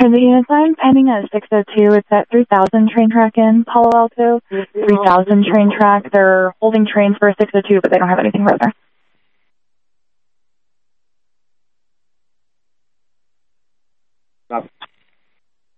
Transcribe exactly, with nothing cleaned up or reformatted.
Transit unit time, pending at six oh two. It's at three thousand train track in Palo Alto. three thousand train track. They're holding trains for six oh two, but they don't have anything further.